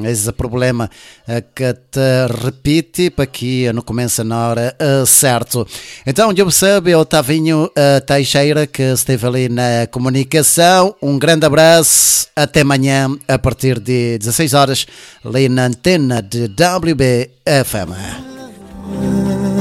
esse problema que te repite para que não começa na hora certo. Então, eu percebo, Otavinho Teixeira, que esteve ali na comunicação. Um grande abraço, até amanhã a partir de 16 horas ali na antena de WBFM.